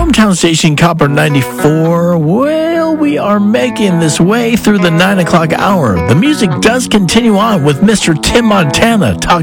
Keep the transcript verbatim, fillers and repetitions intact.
hometown station, Copper ninety-four. Well, we are making this way through the nine o'clock hour. The music does continue on with Mister Tim Montana talking